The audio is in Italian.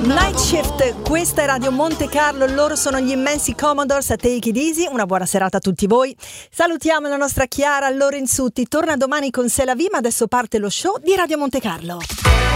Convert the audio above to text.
Night Shift, questa è Radio Monte Carlo, loro sono gli immensi Commodores a Take It Easy. Una buona serata a tutti voi. Salutiamo la nostra Chiara Lorenzutti, torna domani con C'est la vie, ma adesso parte lo show di Radio Monte Carlo.